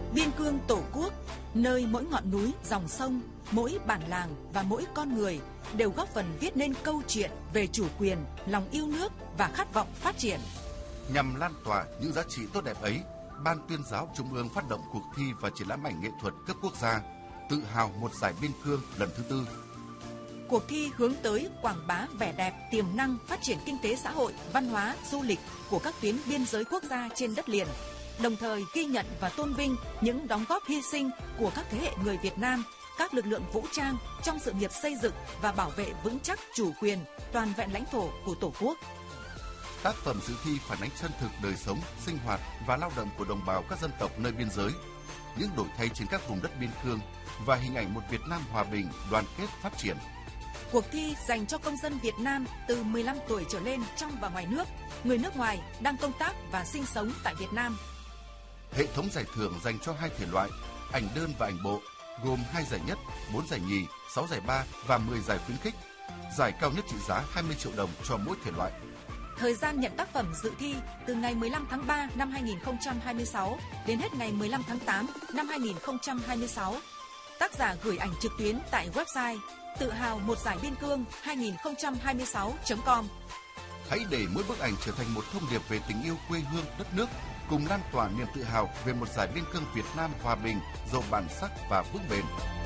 Biên cương Tổ quốc, nơi mỗi ngọn núi, dòng sông, mỗi bản làng và mỗi con người đều góp phần viết nên câu chuyện về chủ quyền, lòng yêu nước và khát vọng phát triển. Nhằm lan tỏa những giá trị tốt đẹp ấy, Ban Tuyên giáo Trung ương phát động cuộc thi và triển lãm ảnh nghệ thuật cấp quốc gia Tự hào một giải biên cương lần thứ 4. Cuộc thi hướng tới quảng bá vẻ đẹp, tiềm năng, phát triển kinh tế xã hội, văn hóa, du lịch của các tuyến biên giới quốc gia trên đất liền, đồng thời ghi nhận và tôn vinh những đóng góp hy sinh của các thế hệ người Việt Nam, các lực lượng vũ trang trong sự nghiệp xây dựng và bảo vệ vững chắc chủ quyền, toàn vẹn lãnh thổ của Tổ quốc. Tác phẩm dự thi phản ánh chân thực đời sống, sinh hoạt và lao động của đồng bào các dân tộc nơi biên giới, những đổi thay trên các vùng đất biên cương và hình ảnh một Việt Nam hòa bình, đoàn kết, phát triển. Cuộc thi dành cho công dân Việt Nam từ 15 tuổi trở lên trong và ngoài nước, người nước ngoài đang công tác và sinh sống tại Việt Nam. Hệ thống giải thưởng dành cho 2 thể loại, ảnh đơn và ảnh bộ, gồm 2 giải nhất, 4 giải nhì, 6 giải ba và 10 giải khuyến khích. Giải cao nhất trị giá 20 triệu đồng cho mỗi thể loại. Thời gian nhận tác phẩm dự thi từ ngày 15 tháng 3 năm 2026 đến hết ngày 15 tháng 8 năm 2026. Tác giả gửi ảnh trực tuyến tại website tự hào một giải biên cương 2026.com. Hãy để mỗi bức ảnh trở thành một thông điệp về tình yêu quê hương, đất nước, cùng lan tỏa niềm tự hào về một giải biên cương Việt Nam hòa bình, giàu bản sắc và vững bền.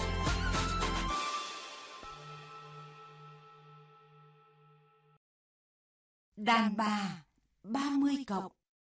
Đàn bà 30 cộng.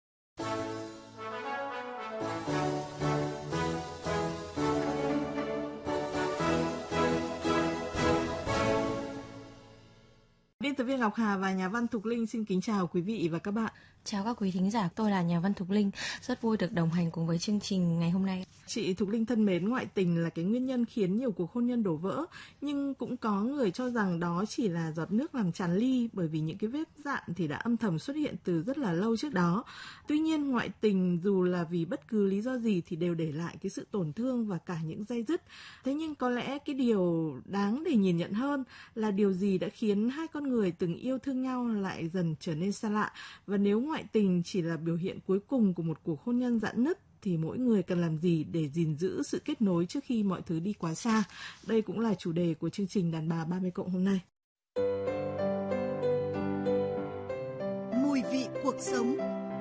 Biên tập viên Ngọc Hà và nhà văn Thục Linh xin kính chào quý vị và các bạn. Chào các quý thính giả, tôi là nhà văn Thục Linh, rất vui được đồng hành cùng với chương trình ngày hôm nay. Chị Thục Linh thân mến, ngoại tình là cái nguyên nhân khiến nhiều cuộc hôn nhân đổ vỡ, nhưng cũng có người cho rằng đó chỉ là giọt nước làm tràn ly, bởi vì những cái vết dạn thì đã âm thầm xuất hiện từ rất là lâu trước đó. Tuy nhiên, ngoại tình dù là vì bất cứ lý do gì thì đều để lại cái sự tổn thương và cả những day dứt. Thế nhưng có lẽ cái điều đáng để nhìn nhận hơn là điều gì đã khiến hai con người từng yêu thương nhau lại dần trở nên xa lạ, và nếu ngoại tình chỉ là biểu hiện cuối cùng của một cuộc hôn nhân rạn nứt thì mỗi người cần làm gì để gìn giữ sự kết nối trước khi mọi thứ đi quá xa. Đây cũng là chủ đề của chương trình Đàn bà 30 cộng hôm nay. Mùi vị cuộc sống.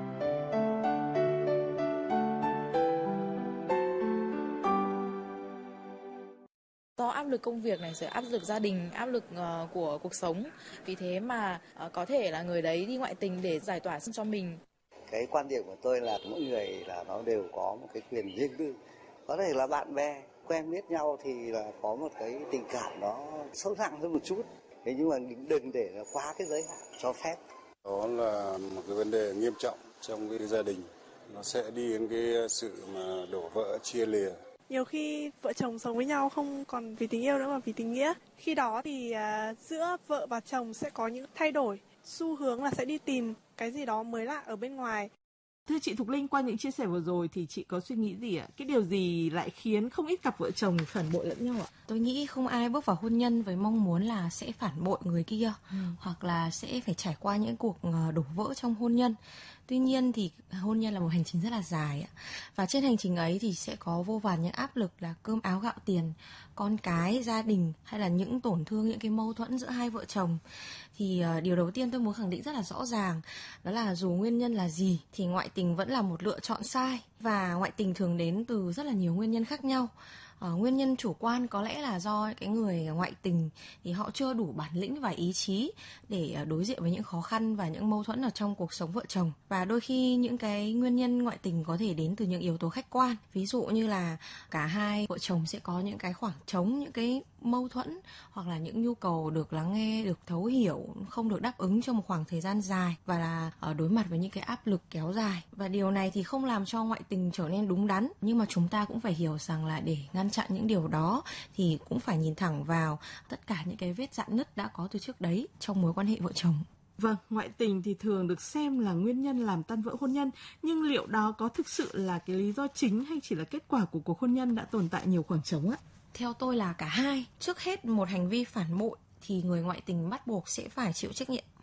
Do áp lực công việc này, rồi áp lực gia đình, áp lực của cuộc sống, vì thế mà có thể là người đấy đi ngoại tình để giải tỏa cho mình. Cái quan điểm của tôi là mỗi người là nó đều có một cái quyền riêng tư. Có thể là bạn bè quen biết nhau thì là có một cái tình cảm nó sâu nặng hơn một chút. Thế nhưng mà đừng để nó quá cái giới hạn cho phép. Đó là một cái vấn đề nghiêm trọng trong cái gia đình. Nó sẽ đi đến cái sự mà đổ vỡ, chia lìa. Nhiều khi vợ chồng sống với nhau không còn vì tình yêu nữa mà vì tình nghĩa. Khi đó thì giữa vợ và chồng sẽ có những thay đổi, xu hướng là sẽ đi tìm cái gì đó mới lạ ở bên ngoài. Thưa chị Thục Linh, qua những chia sẻ vừa rồi thì chị có suy nghĩ gì ạ? Cái điều gì lại khiến không ít cặp vợ chồng phản bội lẫn nhau ạ? Tôi nghĩ không ai bước vào hôn nhân với mong muốn là sẽ phản bội người kia, hoặc là sẽ phải trải qua những cuộc đổ vỡ trong hôn nhân. Tuy nhiên thì hôn nhân là một hành trình rất là dài ạ. Và trên hành trình ấy thì sẽ có vô vàn những áp lực là cơm áo gạo tiền, con cái, gia đình, hay là những tổn thương, những cái mâu thuẫn giữa hai vợ chồng. Thì điều đầu tiên tôi muốn khẳng định rất là rõ ràng, đó là dù nguyên nhân là gì thì ngoại tình vẫn là một lựa chọn sai. Và ngoại tình thường đến từ rất là nhiều nguyên nhân khác nhau. Nguyên nhân chủ quan có lẽ là do cái người ngoại tình thì họ chưa đủ bản lĩnh và ý chí để đối diện với những khó khăn và những mâu thuẫn ở trong cuộc sống vợ chồng. Và đôi khi những cái nguyên nhân ngoại tình có thể đến từ những yếu tố khách quan, ví dụ như là cả hai vợ chồng sẽ có những cái khoảng trống, những cái mâu thuẫn hoặc là những nhu cầu được lắng nghe, được thấu hiểu không được đáp ứng trong một khoảng thời gian dài, và là đối mặt với những cái áp lực kéo dài. Và điều này thì không làm cho ngoại tình trở nên đúng đắn, nhưng mà chúng ta cũng phải hiểu rằng là để ngăn chặn những điều đó thì cũng phải nhìn thẳng vào tất cả những cái vết rạn nứt đã có từ trước đấy trong mối quan hệ vợ chồng. Vâng, ngoại tình thì thường được xem là nguyên nhân làm tan vỡ hôn nhân, nhưng liệu đó có thực sự là cái lý do chính hay chỉ là kết quả của cuộc hôn nhân đã tồn tại nhiều khoảng trống ạ? Theo tôi là cả hai. Trước hết, một hành vi phản bội thì người ngoại tình bắt buộc sẽ phải chịu trách nhiệm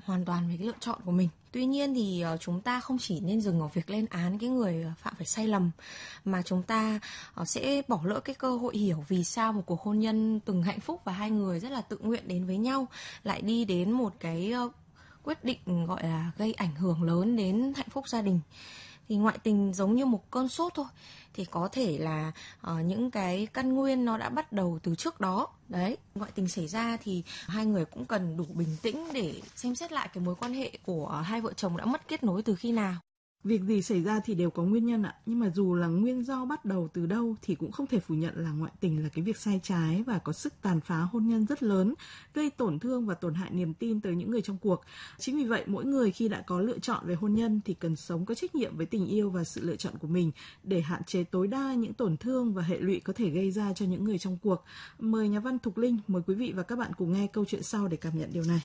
hoàn toàn về cái lựa chọn của mình. Tuy nhiên thì chúng ta không chỉ nên dừng ở việc lên án cái người phạm phải sai lầm, mà chúng ta sẽ bỏ lỡ cái cơ hội hiểu vì sao một cuộc hôn nhân từng hạnh phúc và hai người rất là tự nguyện đến với nhau lại đi đến một cái quyết định gọi là gây ảnh hưởng lớn đến hạnh phúc gia đình. Thì ngoại tình giống như một cơn sốt thôi, thì có thể là những cái căn nguyên nó đã bắt đầu từ trước đó. Đấy, ngoại tình xảy ra thì hai người cũng cần đủ bình tĩnh để xem xét lại cái mối quan hệ của hai vợ chồng đã mất kết nối từ khi nào. Việc gì xảy ra thì đều có nguyên nhân ạ, nhưng mà dù là nguyên do bắt đầu từ đâu thì cũng không thể phủ nhận là ngoại tình là cái việc sai trái và có sức tàn phá hôn nhân rất lớn, gây tổn thương và tổn hại niềm tin tới những người trong cuộc. Chính vì vậy, mỗi người khi đã có lựa chọn về hôn nhân thì cần sống có trách nhiệm với tình yêu và sự lựa chọn của mình để hạn chế tối đa những tổn thương và hệ lụy có thể gây ra cho những người trong cuộc. Mời nhà văn Thục Linh, mời quý vị và các bạn cùng nghe câu chuyện sau để cảm nhận điều này.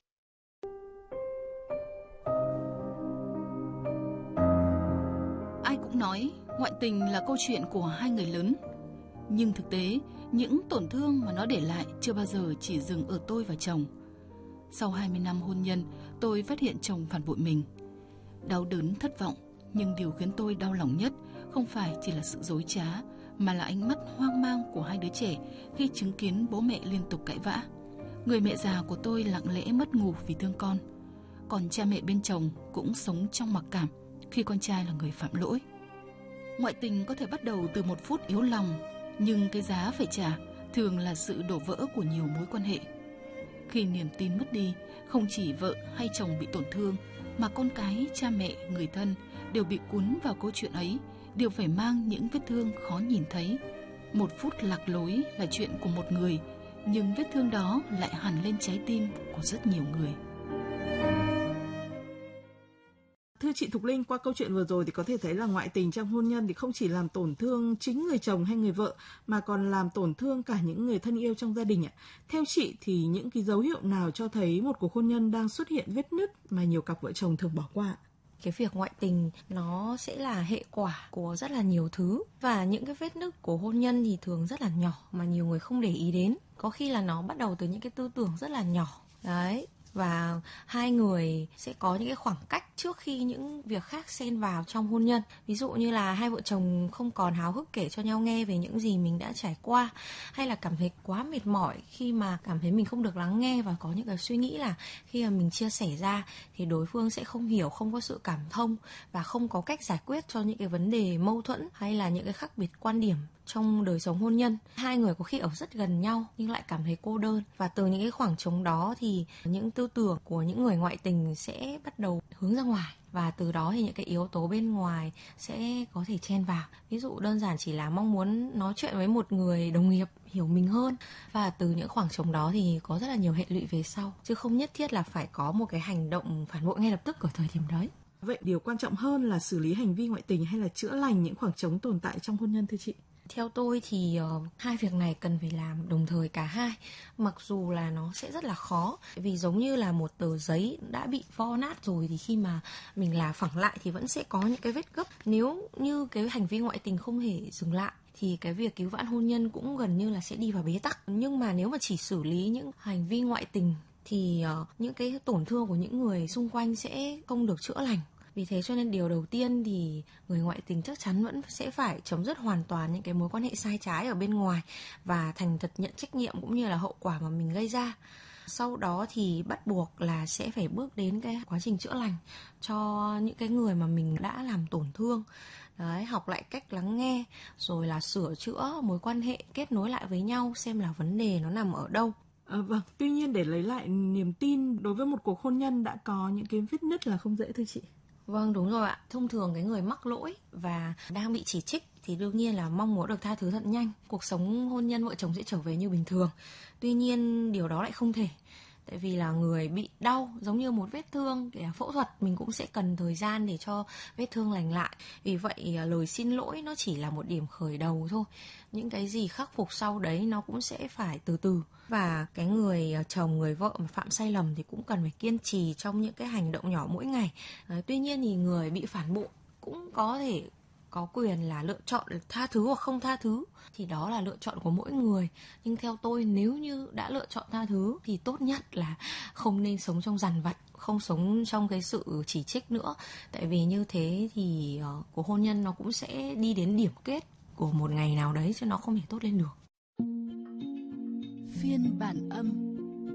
Nói ngoại tình là câu chuyện của hai người lớn, nhưng thực tế những tổn thương mà nó để lại chưa bao giờ chỉ dừng ở tôi và chồng. Sau 20 năm hôn nhân, tôi phát hiện chồng phản bội mình. Đau đớn, thất vọng, nhưng điều khiến tôi đau lòng nhất không phải chỉ là sự dối trá, mà là ánh mắt hoang mang của hai đứa trẻ khi chứng kiến bố mẹ liên tục cãi vã. Người mẹ già của tôi lặng lẽ mất ngủ vì thương con, còn cha mẹ bên chồng cũng sống trong mặc cảm khi con trai là người phạm lỗi. Ngoại tình có thể bắt đầu từ một phút yếu lòng, nhưng cái giá phải trả thường là sự đổ vỡ của nhiều mối quan hệ. Khi niềm tin mất đi, không chỉ vợ hay chồng bị tổn thương, mà con cái, cha mẹ, người thân đều bị cuốn vào câu chuyện ấy, đều phải mang những vết thương khó nhìn thấy. Một phút lạc lối là chuyện của một người, nhưng vết thương đó lại hằn lên trái tim của rất nhiều người. Thưa chị Thục Linh, qua câu chuyện vừa rồi thì có thể thấy là ngoại tình trong hôn nhân thì không chỉ làm tổn thương chính người chồng hay người vợ, mà còn làm tổn thương cả những người thân yêu trong gia đình ạ. Theo chị thì những cái dấu hiệu nào cho thấy một cuộc hôn nhân đang xuất hiện vết nứt mà nhiều cặp vợ chồng thường bỏ qua? Cái việc ngoại tình nó sẽ là hệ quả của rất là nhiều thứ, và những cái vết nứt của hôn nhân thì thường rất là nhỏ mà nhiều người không để ý đến. Có khi là nó bắt đầu từ những cái tư tưởng rất là nhỏ. Đấy. Và hai người sẽ có những cái khoảng cách trước khi những việc khác xen vào trong hôn nhân. Ví dụ như là hai vợ chồng không còn háo hức kể cho nhau nghe về những gì mình đã trải qua, hay là cảm thấy quá mệt mỏi khi mà cảm thấy mình không được lắng nghe, và có những cái suy nghĩ là khi mà mình chia sẻ ra thì đối phương sẽ không hiểu, không có sự cảm thông và không có cách giải quyết cho những cái vấn đề mâu thuẫn hay là những cái khác biệt quan điểm trong đời sống hôn nhân. Hai người có khi ở rất gần nhau nhưng lại cảm thấy cô đơn, và từ những cái khoảng trống đó thì những tư tưởng của những người ngoại tình sẽ bắt đầu hướng ra ngoài, và từ đó thì những cái yếu tố bên ngoài sẽ có thể chen vào. Ví dụ đơn giản chỉ là mong muốn nói chuyện với một người đồng nghiệp hiểu mình hơn, và từ những khoảng trống đó thì có rất là nhiều hệ lụy về sau, chứ không nhất thiết là phải có một cái hành động phản bội ngay lập tức ở thời điểm đấy. Vậy điều quan trọng hơn là xử lý hành vi ngoại tình hay là chữa lành những khoảng trống tồn tại trong hôn nhân thưa chị? Theo tôi thì hai việc này cần phải làm đồng thời cả hai, mặc dù là nó sẽ rất là khó, vì giống như là một tờ giấy đã bị vo nát rồi thì khi mà mình là phẳng lại thì vẫn sẽ có những cái vết gấp. Nếu như cái hành vi ngoại tình không hề dừng lại thì cái việc cứu vãn hôn nhân cũng gần như là sẽ đi vào bế tắc. Nhưng mà nếu mà chỉ xử lý những hành vi ngoại tình thì những cái tổn thương của những người xung quanh sẽ không được chữa lành. Vì thế cho nên điều đầu tiên thì người ngoại tình chắc chắn vẫn sẽ phải chấm dứt hoàn toàn những cái mối quan hệ sai trái ở bên ngoài và thành thật nhận trách nhiệm cũng như là hậu quả mà mình gây ra. Sau đó thì bắt buộc là sẽ phải bước đến cái quá trình chữa lành cho những cái người mà mình đã làm tổn thương. Đấy, học lại cách lắng nghe, rồi là sửa chữa mối quan hệ, kết nối lại với nhau xem là vấn đề nó nằm ở đâu. Vâng, tuy nhiên để lấy lại niềm tin đối với một cuộc hôn nhân đã có những cái vết nứt là không dễ thưa chị. Vâng, đúng rồi ạ. Thông thường cái người mắc lỗi và đang bị chỉ trích thì đương nhiên là mong muốn được tha thứ thật nhanh. Cuộc sống hôn nhân vợ chồng sẽ trở về như bình thường. Tuy nhiên điều đó lại không thể. Tại vì là người bị đau giống như một vết thương để phẫu thuật, mình cũng sẽ cần thời gian để cho vết thương lành lại. Vì vậy lời xin lỗi nó chỉ là một điểm khởi đầu thôi. Những cái gì khắc phục sau đấy nó cũng sẽ phải từ từ. Và cái người chồng, người vợ mà phạm sai lầm thì cũng cần phải kiên trì trong những cái hành động nhỏ mỗi ngày. Tuy nhiên thì người bị phản bội cũng có thể có quyền là lựa chọn tha thứ hoặc không tha thứ thì đó là lựa chọn của mỗi người. Nhưng theo tôi, nếu như đã lựa chọn tha thứ thì tốt nhất là không nên sống trong dằn vặt, không sống trong cái sự chỉ trích nữa. Tại vì như thế thì cuộc hôn nhân nó cũng sẽ đi đến điểm kết của một ngày nào đấy, chứ nó không thể tốt lên được. Phiên bản âm.